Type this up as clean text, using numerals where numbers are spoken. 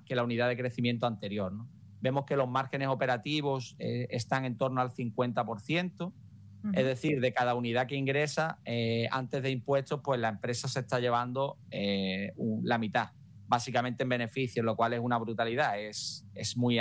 que la unidad de crecimiento anterior, ¿no? Vemos que los márgenes operativos están en torno al 50%, es decir, de cada unidad que ingresa, antes de impuestos, pues la empresa se está llevando la mitad, básicamente en beneficios, lo cual es una brutalidad, es muy